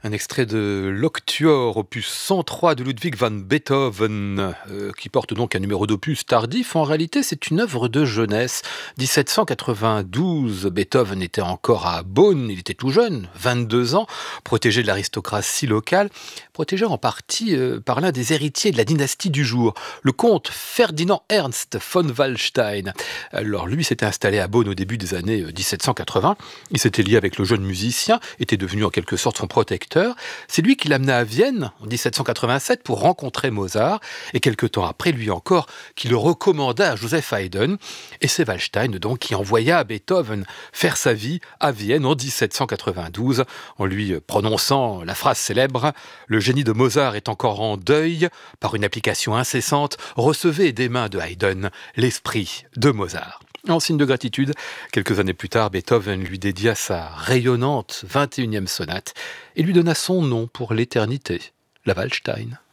Un extrait de l'Octuor, opus 103 de Ludwig van Beethoven, qui porte donc un numéro d'opus tardif. En réalité, c'est une œuvre de jeunesse. 1792, Beethoven était encore à Bonn, il était tout jeune, 22 ans, protégé de l'aristocratie locale, protégé en partie par l'un des héritiers de la dynastie du jour, le comte Ferdinand Ernst von Wallstein. Alors lui s'était installé à Bonn au début des années 1780, il s'était lié avec le jeune musicien, était devenu en quelque sorte son protecteur. C'est lui qui l'amena à Vienne en 1787 pour rencontrer Mozart, et quelque temps après, lui encore, qui le recommanda à Joseph Haydn. Et c'est Wallstein donc qui envoya Beethoven faire sa vie à Vienne en 1792, en lui prononçant la phrase célèbre « Le génie de Mozart est encore en deuil, par une application incessante, recevez des mains de Haydn l'esprit de Mozart ». En signe de gratitude, quelques années plus tard, Beethoven lui dédia sa rayonnante 21e sonate et lui donna son nom pour l'éternité, la Waldstein.